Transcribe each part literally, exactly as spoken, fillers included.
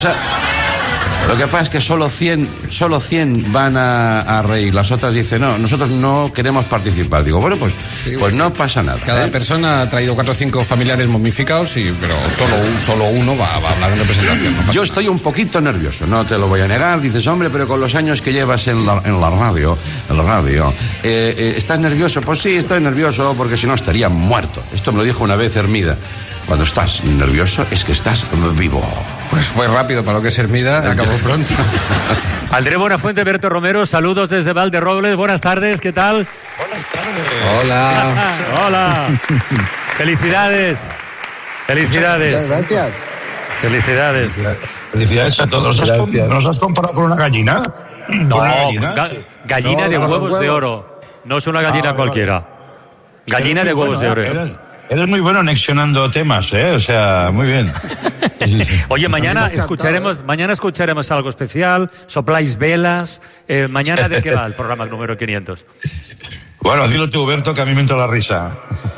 O sea, lo que pasa es que solo cien, solo cien van a, a reír, las otras dicen, no, nosotros no queremos participar. Digo, bueno, pues, sí, pues no pasa nada. Cada ¿eh? persona ha traído cuatro o cinco familiares momificados, y, pero solo, un, solo uno va, va a hablar en representación. No Yo estoy nada. un poquito nervioso, no te lo voy a negar. Dices, hombre, pero con los años que llevas en la, en la radio, en la radio, eh, eh, ¿estás nervioso? Pues sí, estoy nervioso porque si no estaría muerto. Esto me lo dijo una vez Hermida. Cuando estás nervioso es que estás vivo. Pues fue rápido para lo que es Hermida, acabó pronto. André Buenafuente, Berto Romero, saludos desde Valderrobles. Buenas tardes, ¿qué tal? Buenas tardes. Hola. Hola. Felicidades. Felicidades. Muchas gracias. Felicidades. Felicidades a todos. ¿Nos has, com- ¿Nos has comparado con una gallina? No, ¿Con una gallina? ga- Sí. gallina No, de con huevos, huevos de oro. No es una gallina Ah, cualquiera. Gallina Eres de muy huevos bueno, de oro. Eres, eres muy bueno anexionando temas, ¿eh? O sea, muy bien. Sí, sí. Oye, mañana Pues a mí me ha escucharemos, encantado, ¿eh? mañana escucharemos algo especial. Sopláis velas. Eh, mañana, ¿de qué va el programa número quinientos? Bueno, dilo tú, Berto, que a mí me entra la risa.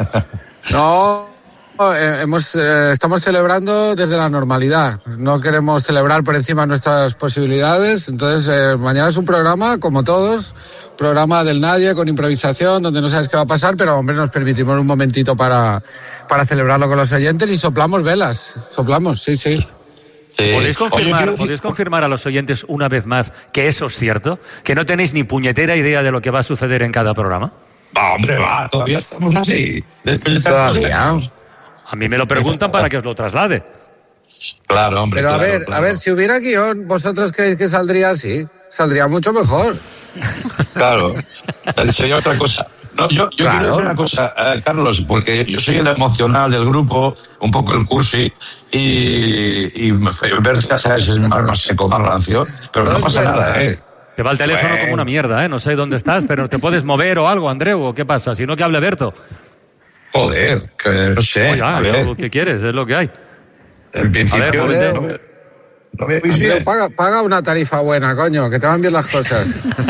No, eh, hemos, eh, estamos celebrando desde la normalidad. No queremos celebrar por encima de nuestras posibilidades. Entonces, eh, mañana es un programa, como todos, programa del nadie, con improvisación, donde no sabes qué va a pasar, pero, hombre, nos permitimos un momentito para, para celebrarlo con los oyentes y soplamos velas. Soplamos, sí, sí. Sí. ¿Podéis confirmar, Oye, quiero- ¿Podéis confirmar a los oyentes una vez más que eso es cierto? ¿Que no tenéis ni puñetera idea de lo que va a suceder en cada programa? Va, hombre, va, todavía estamos así. Después de tantos Todavía. años. A mí me lo preguntan para que os lo traslade. Claro, hombre. Pero a claro, ver, claro. a ver, si hubiera guión, ¿vosotros creéis que saldría así? Saldría mucho mejor. Claro. Sería otra cosa. No, yo, yo Claro. quiero decir una cosa, eh, Carlos, porque yo soy el emocional del grupo, un poco el cursi, y, y ver, ya sabes, es más, más seco, más rancio, pero no pasa nada, ¿eh? Te va el teléfono Bueno. como una mierda, ¿eh? No sé dónde estás, pero te puedes mover o algo, Andreu, ¿o qué pasa? Si no, que hable Berto. Joder, que no sé. Oye, a ver, ¿qué quieres? Es lo que hay. en principio, a ver, no, móvete. me- no me veis Andreu, bien. paga, paga una tarifa buena, coño, que te van bien las cosas.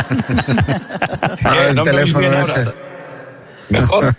¿Qué? el ¿No me veis teléfono bien ese. ahora? Mejor.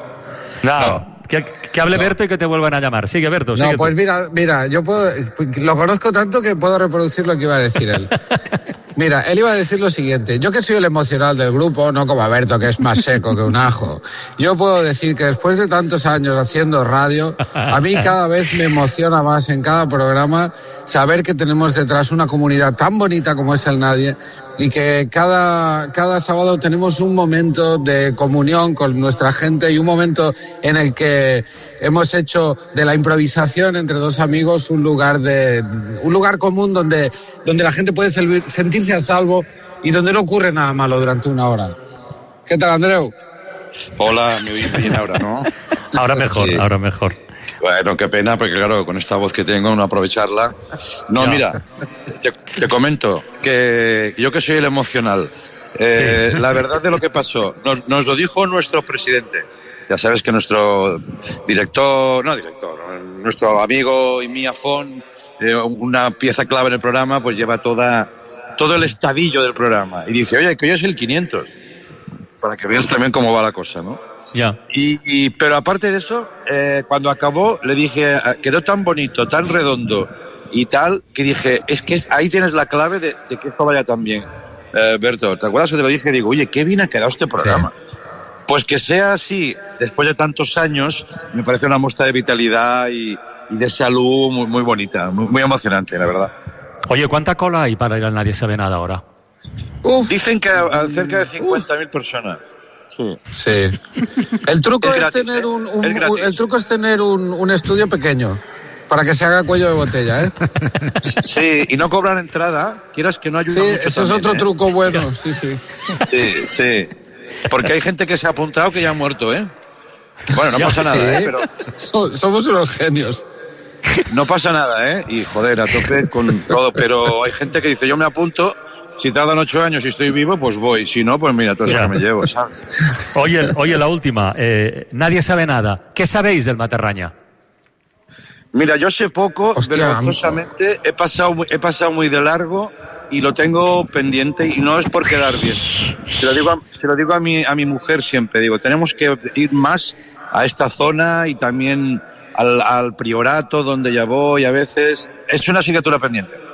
No, que, que hable Berto y que te vuelvan a llamar. Sigue, Berto, sigue No, tú. pues mira, mira, yo puedo, lo conozco tanto que puedo reproducir lo que iba a decir él. Mira, él iba a decir lo siguiente, yo que soy el emocional del grupo, no como Alberto, que es más seco que un ajo, yo puedo decir que después de tantos años haciendo radio, a mí cada vez me emociona más en cada programa saber que tenemos detrás una comunidad tan bonita como es el Nadie, y que cada, cada sábado tenemos un momento de comunión con nuestra gente y un momento en el que hemos hecho de la improvisación entre dos amigos un lugar de un lugar común donde, donde la gente puede servir- sentirse a salvo y donde no ocurre nada malo durante una hora. ¿Qué tal, Andreu? Hola, me oís bien ahora, ¿no? Ahora mejor, Sí. ahora mejor. Bueno, qué pena, porque claro, con esta voz que tengo, no aprovecharla. No, Ya. mira, te, te comento que yo que soy el emocional, eh, Sí. la verdad de lo que pasó, nos, nos lo dijo nuestro presidente. Ya sabes que nuestro director, no director, nuestro amigo y mía Fon, eh, una pieza clave en el programa, pues lleva toda todo el estadillo del programa. Y dice, oye, que hoy es el quinientos, para que veas también cómo va la cosa, ¿no? Ya. Y, y pero aparte de eso, eh, cuando acabó le dije, eh, quedó tan bonito, tan redondo y tal, que dije, es que es- ahí tienes la clave de, de que esto vaya tan bien. Eh, Berto, ¿te acuerdas que te lo dije? Digo, oye, qué bien ha quedado este programa. Pues que sea así, después de tantos años, me parece una muestra de vitalidad y, y de salud muy, muy bonita, muy, muy emocionante, la verdad. Oye, ¿cuánta cola hay para ir al Nadie Sabe Nada ahora? Uf, Dicen que a, a cerca de cincuenta mil personas. Sí. sí. El truco Es es, gratis, tener ¿eh? un, un- Es gratis. el truco es tener un, un estudio pequeño para que se haga cuello de botella, ¿eh? Sí, y no cobran entrada, quieras que no ayuda Sí, mucho eso es también, otro ¿eh? truco bueno, sí, sí. Sí, sí. Porque hay gente que se ha apuntado que ya ha muerto, ¿eh? Bueno, no Ya, pasa nada, sí. ¿eh? Pero So- Somos unos genios. no pasa nada, ¿eh? Y joder, a tope con todo. Pero hay gente que dice, yo me apunto, si tardan ocho años y estoy vivo, pues voy. Si no, pues mira, todo eso Ya. que me llevo, ¿sabes? Oye, oye, la última. Eh, Nadie sabe nada. ¿Qué sabéis del Materraña? Mira, yo sé poco, Hostia, vergonzosamente, he pasado, muy- he pasado muy de largo y lo tengo pendiente y no es por quedar bien. Se lo digo a, se lo digo a mi, a mi mujer siempre, digo, tenemos que ir más a esta zona y también al, al priorato donde ya voy a veces. Es una asignatura pendiente.